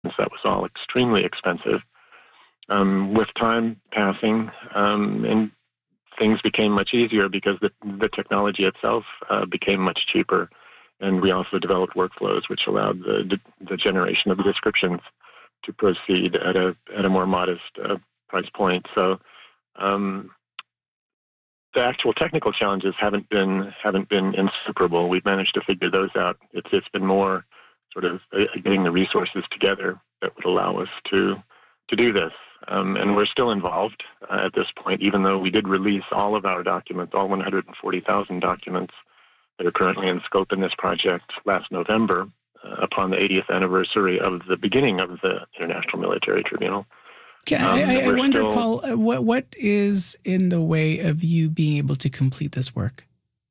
That was all extremely expensive. With time passing, and things became much easier because the technology itself became much cheaper. And we also developed workflows which allowed the generation of the descriptions to proceed at a more modest price point. So the actual technical challenges haven't been insuperable. We've managed to figure those out. It's been more sort of getting the resources together that would allow us to do this. And we're still involved at this point, even though we did release all of our documents, all 140,000 documents that are currently in scope in this project last November, upon the 80th anniversary of the beginning of the International Military Tribunal. I wonder, Paul, what is in the way of you being able to complete this work?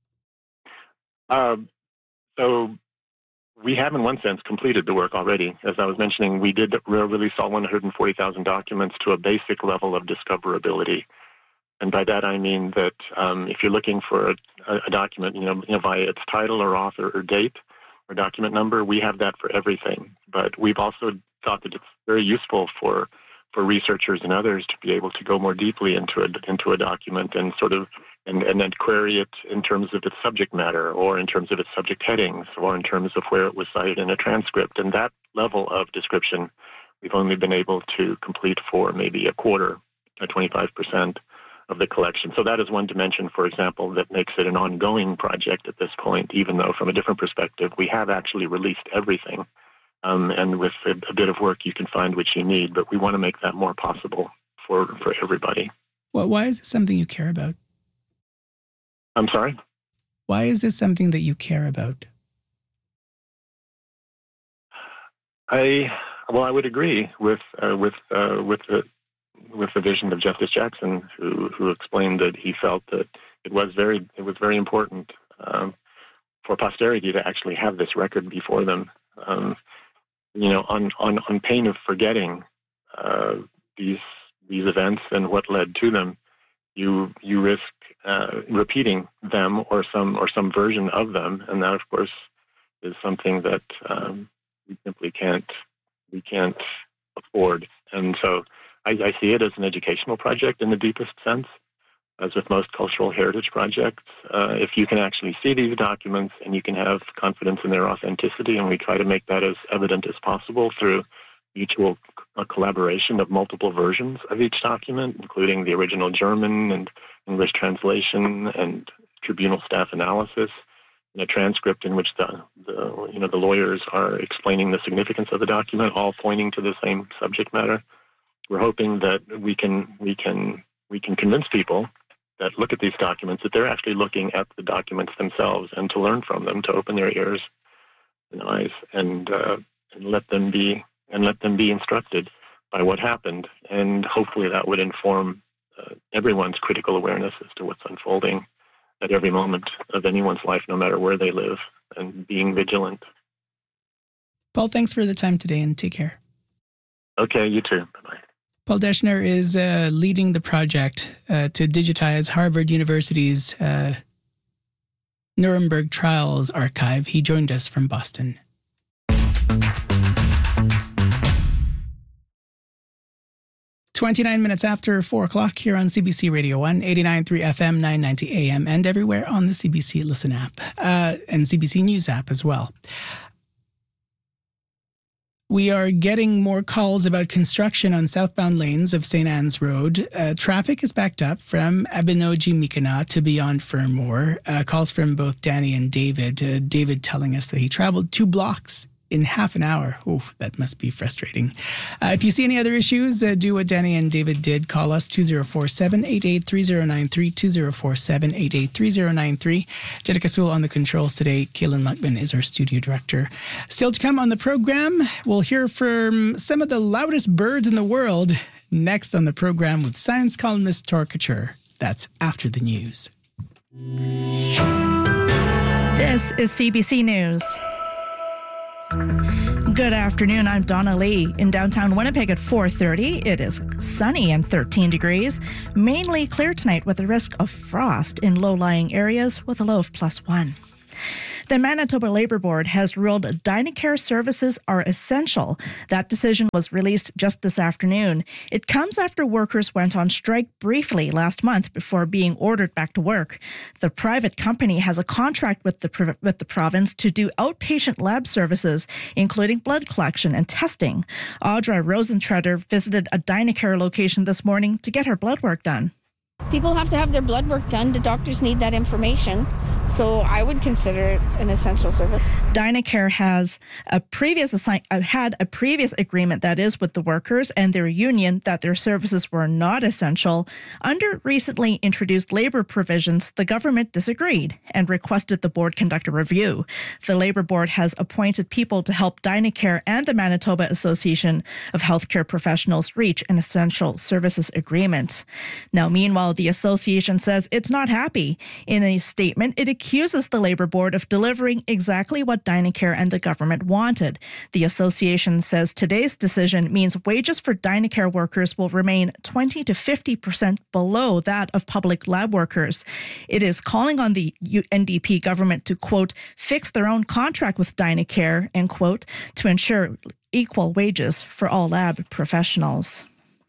So we have, in one sense, completed the work already. As I was mentioning, we did release all 140,000 documents to a basic level of discoverability. And by that I mean that if you're looking for a document, via its title or author or date or document number, we have that for everything. But we've also thought that it's very useful for researchers and others to be able to go more deeply into a document and sort of and then query it in terms of its subject matter, or in terms of its subject headings, or in terms of where it was cited in a transcript. And that level of description we've only been able to complete for maybe a quarter, 25% of the collection. So that is one dimension, for example, that makes it an ongoing project at this point, even though from a different perspective, we have actually released everything. And with a bit of work, you can find what you need, but we want to make that more possible for everybody. Well, why is this something you care about? I'm sorry? Why is this something that you care about? I would agree with the vision of Justice Jackson, who explained that he felt that it was very important for posterity to actually have this record before them. On pain of forgetting these events and what led to them, you risk repeating them or some version of them, and that, of course, is something that we simply can't afford. And so I see it as an educational project in the deepest sense. As with most cultural heritage projects, if you can actually see these documents and you can have confidence in their authenticity, and we try to make that as evident as possible through mutual collaboration of multiple versions of each document, including the original German and English translation and tribunal staff analysis, and a transcript in which the lawyers are explaining the significance of the document, all pointing to the same subject matter. We're hoping that we can convince people that look at these documents that they're actually looking at the documents themselves, and to learn from them, to open their ears and eyes and let them be instructed by what happened. And hopefully that would inform everyone's critical awareness as to what's unfolding at every moment of anyone's life, no matter where they live, and being vigilant. Paul, thanks for the time today, and take care. Okay, you too. Bye-bye. Paul Deschner is leading the project to digitize Harvard University's Nuremberg Trials archive. He joined us from Boston. 29 minutes after 4 o'clock here on CBC Radio 1, 89.3 FM, 990 AM, and everywhere on the CBC Listen app and CBC News app as well. We are getting more calls about construction on southbound lanes of St. Anne's Road. Traffic is backed up from Abinogi-Mikana to beyond Fermor. Calls from both Danny and David. David telling us that he traveled 2 blocks in half an hour. Oh, that must be frustrating. If you see any other issues, do what Danny and David did. Call us 2047-883093, 2047-883093. Jenica Sewell on the controls today. Kaylin Luckman is our studio director. Still to come on the program, we'll hear from some of the loudest birds in the world next on the program with science columnist Tor Couture. That's after the news. This is CBC News. Good afternoon, I'm Donna Lee. In downtown Winnipeg at 4:30, it is sunny and 13 degrees. Mainly clear tonight with a risk of frost in low-lying areas with a low of +1. The Manitoba Labour Board has ruled Dynacare services are essential. That decision was released just this afternoon. It comes after workers went on strike briefly last month before being ordered back to work. The private company has a contract with the province to do outpatient lab services, including blood collection and testing. Audra Rosentreter visited a Dynacare location this morning to get her blood work done. People have to have their blood work done. The doctors need that information. So I would consider it an essential service. Dynacare has had a previous agreement, that is, with the workers and their union, that their services were not essential. Under recently introduced labor provisions, the government disagreed and requested the board conduct a review. The Labor Board has appointed people to help Dynacare and the Manitoba Association of Healthcare Professionals reach an essential services agreement. Now, meanwhile, the association says it's not happy. In a statement, it accuses the Labor Board of delivering exactly what Dynacare and the government wanted. The association says today's decision means wages for Dynacare workers will remain 20 to 50% below that of public lab workers. It is calling on the NDP government to, quote, fix their own contract with Dynacare, end quote, to ensure equal wages for all lab professionals.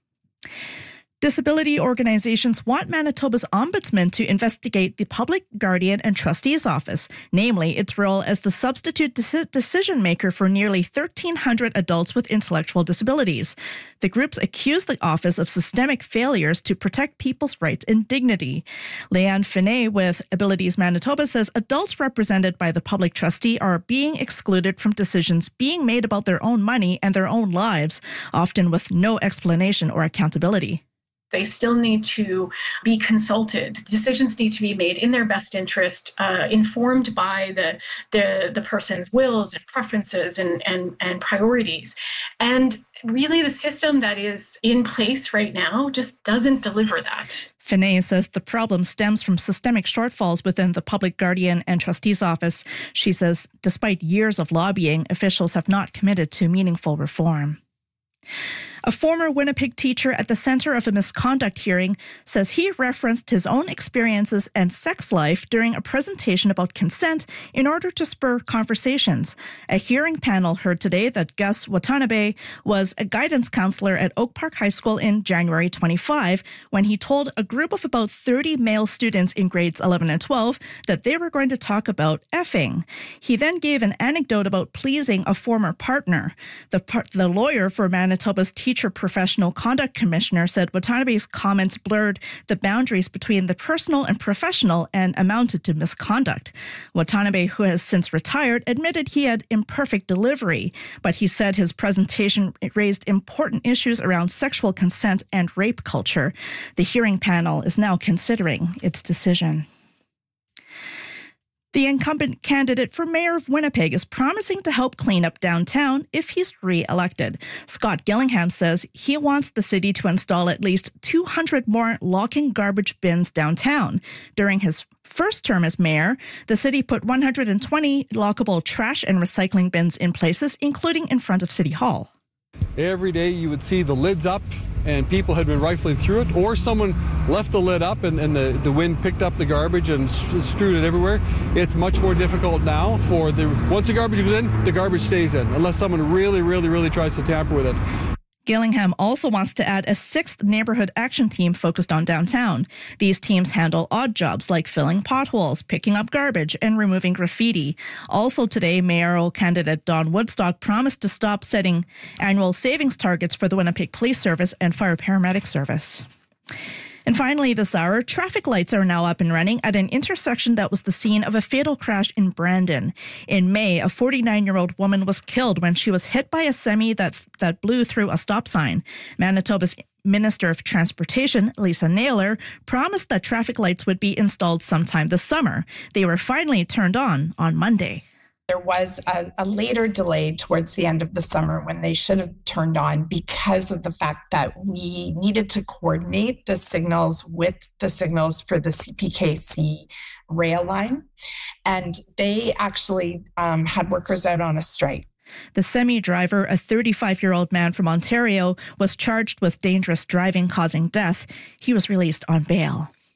Disability organizations want Manitoba's ombudsman to investigate the Public Guardian and Trustee's Office, namely its role as the substitute decision maker for nearly 1,300 adults with intellectual disabilities. The groups accuse the office of systemic failures to protect people's rights and dignity. Leanne Finney with Abilities Manitoba says adults represented by the public trustee are being excluded from decisions being made about their own money and their own lives, often with no explanation or accountability. They still need to be consulted. Decisions need to be made in their best interest, informed by the person's wills and preferences and priorities. And really, the system that is in place right now just doesn't deliver that. Finney says the problem stems from systemic shortfalls within the Public Guardian and Trustee's Office. She says despite years of lobbying, officials have not committed to meaningful reform. A former Winnipeg teacher at the center of a misconduct hearing says he referenced his own experiences and sex life during a presentation about consent in order to spur conversations. A hearing panel heard today that Gus Watanabe was a guidance counselor at Oak Park High School in January 25 when he told a group of about 30 male students in grades 11 and 12 that they were going to talk about effing. He then gave an anecdote about pleasing a former partner. The lawyer for Manitoba's Teacher Professional Conduct Commissioner said Watanabe's comments blurred the boundaries between the personal and professional and amounted to misconduct. Watanabe, who has since retired, admitted he had imperfect delivery, but he said his presentation raised important issues around sexual consent and rape culture. The hearing panel is now considering its decision. The incumbent candidate for mayor of Winnipeg is promising to help clean up downtown if he's re-elected. Scott Gillingham says he wants the city to install at least 200 more locking garbage bins downtown. During his first term as mayor, the city put 120 lockable trash and recycling bins in places, including in front of City Hall. Every day you would see the lids up and people had been rifling through it, or someone left the lid up and the wind picked up the garbage and strewed it everywhere. It's much more difficult now once the garbage goes in, the garbage stays in, unless someone really tries to tamper with it. Gillingham also wants to add a 6th neighborhood action team focused on downtown. These teams handle odd jobs like filling potholes, picking up garbage, and removing graffiti. Also today, mayoral candidate Don Woodstock promised to stop setting annual savings targets for the Winnipeg Police Service and Fire Paramedic Service. And finally this hour, traffic lights are now up and running at an intersection that was the scene of a fatal crash in Brandon. In May, a 49-year-old woman was killed when she was hit by a semi that blew through a stop sign. Manitoba's Minister of Transportation, Lisa Naylor, promised that traffic lights would be installed sometime this summer. They were finally turned on Monday. There was a later delay towards the end of the summer when they should have turned on because of the fact that we needed to coordinate the signals with the signals for the CPKC rail line. And they actually had workers out on a strike. The semi-driver, a 35-year-old man from Ontario, was charged with dangerous driving causing death. He was released on bail.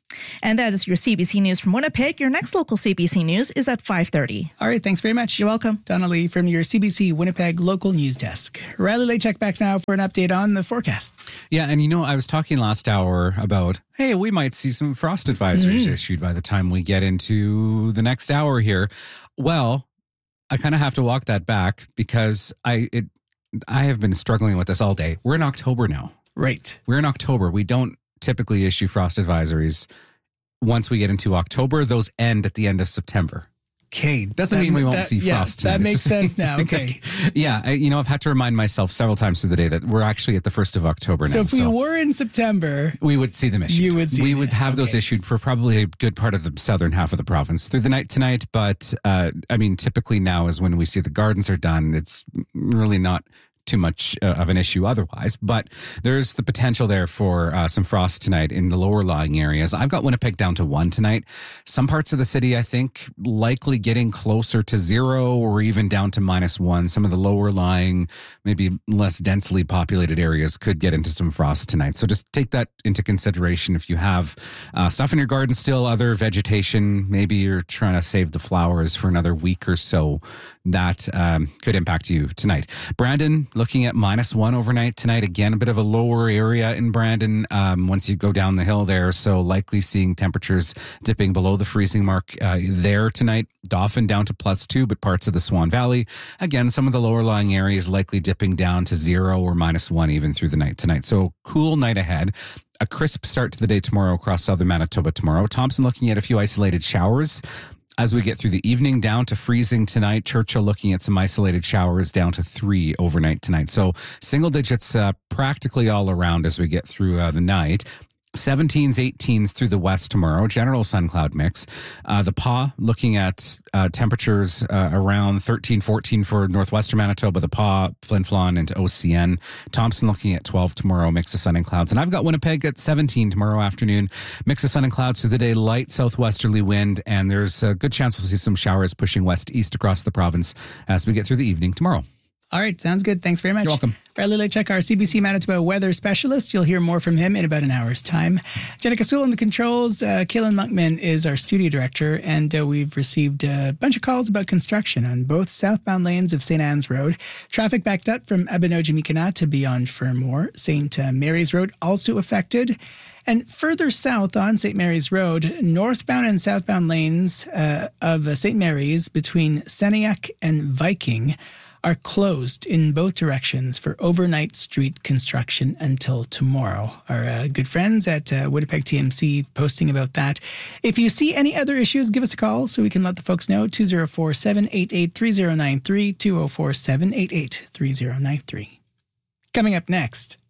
And that is your CBC News from Winnipeg. Your next local CBC News is at 5:30. All right, thanks very much. You're welcome. Donna Lee from your CBC Winnipeg local news desk. Riley Lachek back now for an update on the forecast. Yeah, and I was talking last hour about, hey, we might see some frost advisories issued by the time we get into the next hour here. Well, I kind of have to walk that back because I have been struggling with this all day. We're in October now. Right. We're in October. We don't typically issue frost advisories once we get into October. Those end at the end of September. Okay. Doesn't mean we won't see frost tonight. That makes sense now. Okay. Yeah. I've had to remind myself several times through the day that we're actually at the 1st of October now. So if we were in September, we would see them issued. We would have those issued for probably a good part of the southern half of the province through the night tonight. But typically now is when we see the gardens are done. It's really not too much of an issue otherwise, but there's the potential there for some frost tonight in the lower lying areas. I've got Winnipeg down to 1 tonight. Some parts of the city, I think, likely getting closer to 0 or even down to -1. Some of the lower lying, maybe less densely populated areas could get into some frost tonight. So just take that into consideration if you have stuff in your garden still, other vegetation, maybe you're trying to save the flowers for another week or so. That could impact you tonight. Brandon, looking at -1 overnight tonight. Again, a bit of a lower area in Brandon once you go down the hill there. So likely seeing temperatures dipping below the freezing mark there tonight. Dauphin down to +2, but parts of the Swan Valley. Again, some of the lower lying areas likely dipping down to 0 or -1 even through the night tonight. So cool night ahead. A crisp start to the day tomorrow across southern Manitoba tomorrow. Thompson looking at a few isolated showers as we get through the evening, down to freezing tonight. Churchill looking at some isolated showers, down to 3 overnight tonight. So single digits practically all around as we get through the night. 17s, 18s through the west tomorrow. General sun cloud mix. The Pas looking at temperatures around 13, 14 for northwestern Manitoba. The Pas, Flin Flon into OCN. Thompson looking at 12 tomorrow. Mix of sun and clouds. And I've got Winnipeg at 17 tomorrow afternoon. Mix of sun and clouds through the day. Light southwesterly wind. And there's a good chance we'll see some showers pushing west-east across the province as we get through the evening tomorrow. All right, sounds good. Thanks very much. You're welcome. Riley Lachek, our CBC Manitoba weather specialist. You'll hear more from him in about an hour's time. Jenica Sewell in the controls. Kaylin Monkman is our studio director, and we've received a bunch of calls about construction on both southbound lanes of St. Anne's Road. Traffic backed up from Abinogi-Mi'kmaq to beyond Fermor. St. Mary's Road also affected. And further south on St. Mary's Road, northbound and southbound lanes of St. Mary's between Seneca and Viking are closed in both directions for overnight street construction until tomorrow. Our good friends at Winnipeg TMC posting about that. If you see any other issues, give us a call so we can let the folks know. 204-788-3093, 204-788-3093. Coming up next,